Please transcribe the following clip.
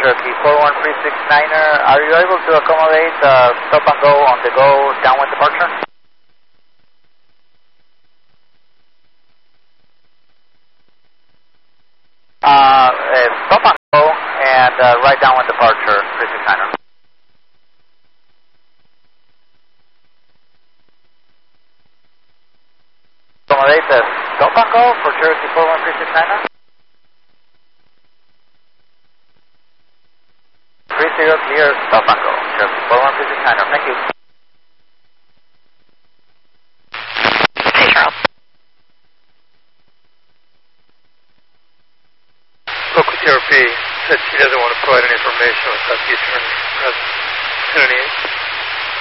Cherokee 41369er, are you able to accommodate stop and go on the go downwind departure? Stop and go and right downwind departure 369er. Accommodate the stop and go for Cherokee 41369er. 30 clear, stop and go. Cherokee 41369er, thank you. Hey, Charles. Spoke with TRP, said she doesn't want to provide any information without the attorney's presence. 10-8.